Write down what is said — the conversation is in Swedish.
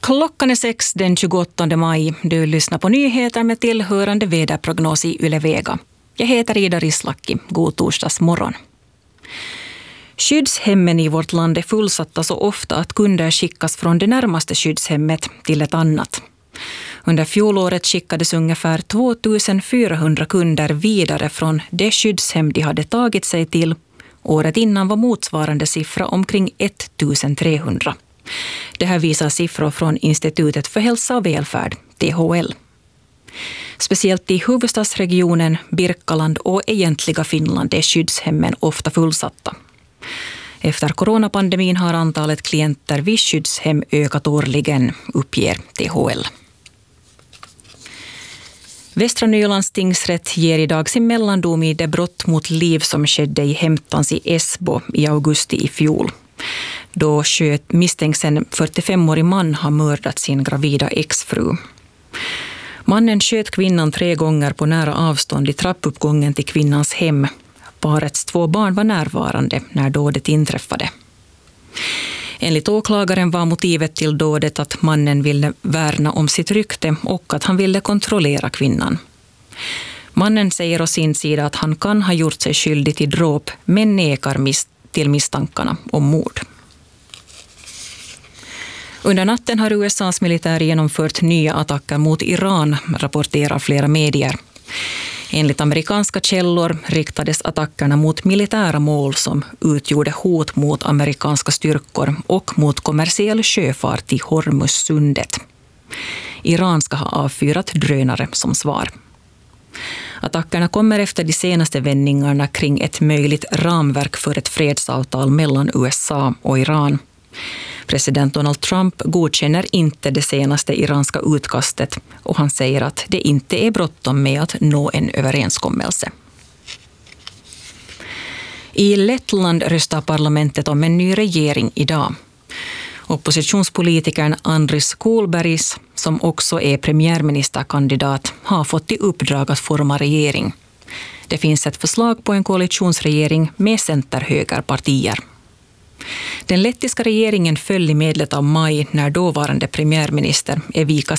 Klockan är 6 den 28 maj. Du lyssnar på nyheter med tillhörande väderprognos i Yle Vega. Jag heter Ida Rislaki. God torsdagsmorgon. Skyddshemmen i vårt land är fullsatta så ofta att kunder skickas från det närmaste skyddshemmet till ett annat. Under fjolåret skickades ungefär 2400 kunder vidare från det skyddshem de hade tagit sig till. Året innan var motsvarande siffra omkring 1300. Det här visar siffror från Institutet för hälsa och välfärd, THL. Speciellt i huvudstadsregionen, Birkaland och egentliga Finland är skyddshemmen ofta fullsatta. Efter coronapandemin har antalet klienter vid skyddshem ökat årligen, uppger THL. Västra Nylands tingsrätt ger idag sin mellandom i det brott mot liv som skedde i Hämtans i Esbo i augusti i fjol. Då misstänks en 45-årig man ha mördat sin gravida exfru. Mannen sköt kvinnan 3 gånger på nära avstånd i trappuppgången till kvinnans hem. Parets 2 barn var närvarande när dådet inträffade. Enligt åklagaren var motivet till dådet att mannen ville värna om sitt rykte och att han ville kontrollera kvinnan. Mannen säger å sin sida att han kan ha gjort sig skyldig till dråp men nekar till misstankarna om mord. Under natten har USAs militär genomfört nya attacker mot Iran, rapporterar flera medier. Enligt amerikanska källor riktades attackerna mot militära mål som utgjorde hot mot amerikanska styrkor och mot kommersiell sjöfart i Hormuzsundet. Iran ska ha avfyrat drönare som svar. Attackerna kommer efter de senaste vändningarna kring ett möjligt ramverk för ett fredsavtal mellan USA och Iran. President Donald Trump godkänner inte det senaste iranska utkastet och han säger att det inte är bråttom med att nå en överenskommelse. I Lettland röstar parlamentet om en ny regering idag. Oppositionspolitikern Andris Kulbergs, som också är premiärministerkandidat, har fått i uppdrag att forma regering. Det finns ett förslag på en koalitionsregering med center-högerpartier. Den lettiska regeringen föll i medlet av maj när dåvarande premiärminister Evika